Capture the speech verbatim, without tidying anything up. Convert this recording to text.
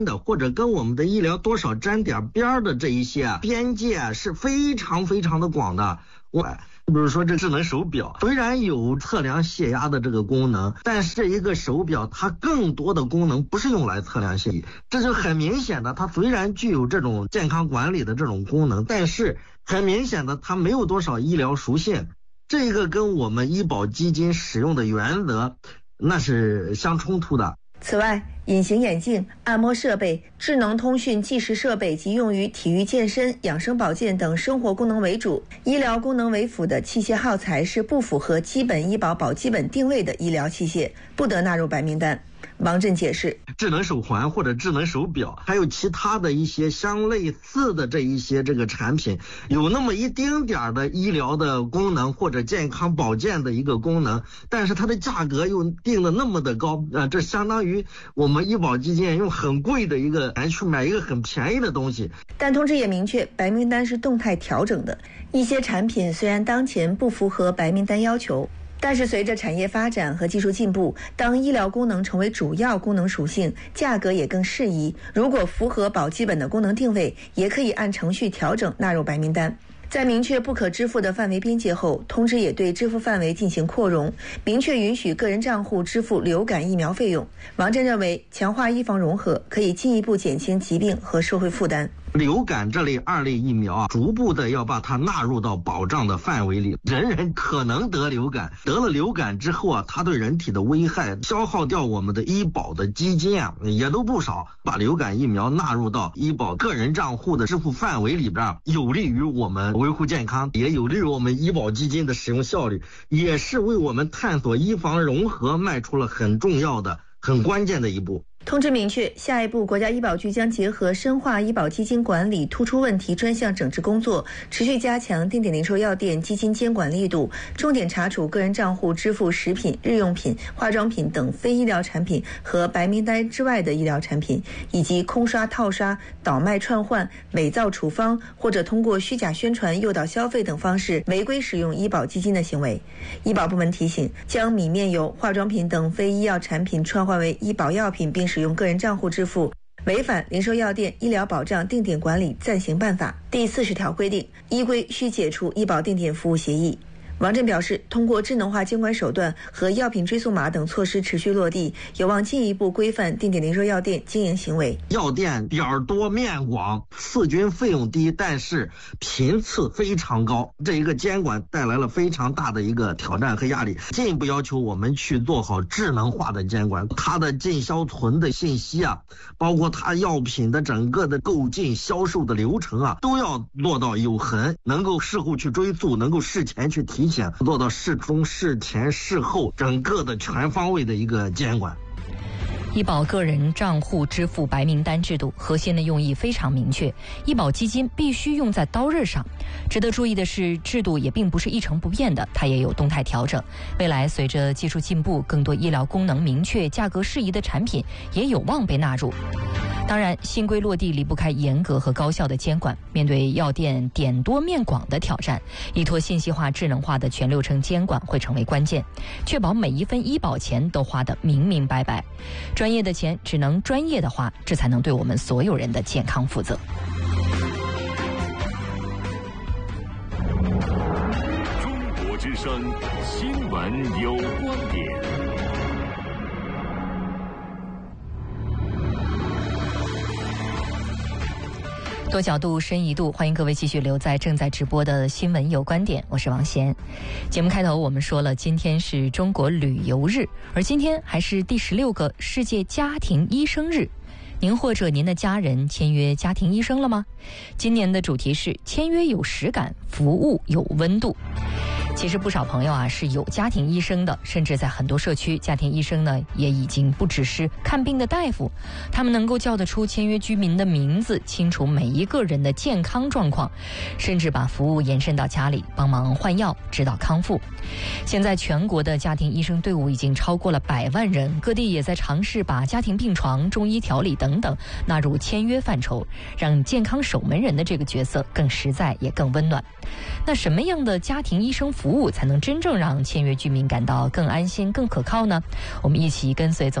的，或者跟我们的医疗多少沾点边的这一些啊，边界啊是非常非常的广的。我比如说这智能手表，虽然有测量血压的这个功能，但是这一个手表它更多的功能不是用来测量血压，这就很明显的，它虽然具有这种健康管理的这种功能，但是很明显的它没有多少医疗属性，这个跟我们医保基金使用的原则那是相冲突的。 此外，隐形眼镜、按摩设备、智能通讯计时设备及用于体育健身、养生保健等生活功能为主、医疗功能为辅的器械耗材是不符合基本医保保基本定位的医疗器械，不得纳入白名单。王震解释， 智能手环或者智能手表，还有其他的一些相类似的这一些这个产品，有那么一丁点的医疗的功能或者健康保健的一个功能，但是它的价格又定的那么的高，呃，这相当于我们医保基金用很贵的一个钱去买一个很便宜的东西。 但通知也明确，白名单是动态调整的，一些产品虽然当前不符合白名单要求，但是随着产业发展和技术进步，当医疗功能成为主要功能属性，价格也更适宜。如果符合保基本的功能定位，也可以按程序调整纳入白名单。在明确不可支付的范围边界后，通知也对支付范围进行扩容，明确允许个人账户支付流感疫苗费用。王震认为，强化医防融合可以进一步减轻疾病和社会负担。 流感这类二类疫苗啊，逐步的要把它纳入到保障的范围里。人人可能得流感，得了流感之后啊，它对人体的危害消耗掉我们的医保的基金啊，也都不少。把流感疫苗纳入到医保个人账户的支付范围里边，有利于我们维护健康，也有利于我们医保基金的使用效率，也是为我们探索医防融合迈出了很重要的、很关键的一步。 通知明确，下一步国家医保局将结合深化医保基金管理突出问题专项整治工作，持续加强定点零售药店基金监管力度，重点查处个人账户支付食品、日用品、化妆品等非医疗产品和白名单之外的医疗产品，以及空刷、套刷、倒卖、串换、伪造处方或者通过虚假宣传诱导消费等方式违规使用医保基金的行为。医保部门提醒，将米面油、化妆品等非医药产品串换为医保药品并使用个人账户支付，违反零售药店医疗保障定点管理暂行办法第四十条规定，依规需解除医保定点服务协议。王震表示，通过智能化监管手段和药品追溯码等措施持续落地，有望进一步规范定点零售药店经营行为。 药店点儿多面广，次均费用低，但是频次非常高，这一个监管带来了非常大的一个挑战和压力。进一步要求我们去做好智能化的监管，它的进销存的信息啊，包括它药品的整个的购进销售的流程啊，都要落到有痕，能够事后去追溯，能够事前去提做到事中、事前、事后整个的全方位的一个监管。 医保个人账户支付白名单制度核心的用意非常明确，医保基金必须用在刀刃上。值得注意的是，制度也并不是一成不变的，它也有动态调整。未来随着技术进步，更多医疗功能明确、价格适宜的产品也有望被纳入。当然，新规落地离不开严格和高效的监管。面对药店点多面广的挑战，依托信息化、智能化的全流程监管会成为关键，确保每一分医保钱都花得明明白白。专业的钱只能专业的花，这才能对我们所有人的健康负责。 中国之声新闻有观点。 多角度深一度，欢迎各位继续留在正在直播的新闻有观点，我是王贤。节目开头我们说了，今天是中国旅游日，而今天还是第十六个世界家庭医生日。您或者您的家人签约家庭医生了吗？今年的主题是签约有实感，服务有温度。其实不少朋友啊是有家庭医生的，甚至在很多社区，家庭医生呢也已经不只是看病的大夫，他们能够叫得出签约居民的名字，清楚每一个人的健康状况，甚至把服务延伸到家里，帮忙换药、指导康复。现在全国的家庭医生队伍已经超过了百万人，各地也在尝试把家庭病床、中医调理等等纳入签约范畴，让健康守门人的这个角色更实在也更温暖。那什么样的家庭医生服务才能真正让签约居民感到更安心、更可靠呢？我们一起跟随总